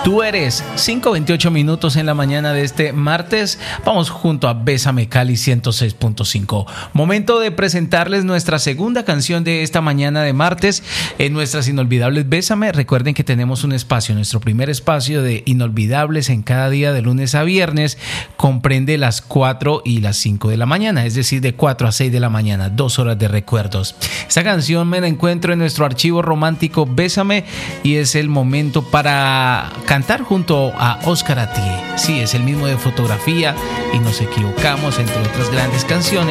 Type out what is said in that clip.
Tú eres 5:28 minutos en la mañana de este martes. Vamos junto a Bésame Cali 106.5. Momento de presentarles nuestra segunda canción de esta mañana de martes en nuestras inolvidables Bésame. Recuerden que tenemos un espacio, nuestro primer espacio de inolvidables en cada día de lunes a viernes. Comprende las 4 y las 5 de la mañana, es decir, de 4 a 6 de la mañana, 2 horas de recuerdos. Esta canción me la encuentro en nuestro archivo romántico Bésame y es el momento para cantar junto a Oscar Atié. Sí, es el mismo de Fotografía y Nos Equivocamos, entre otras grandes canciones.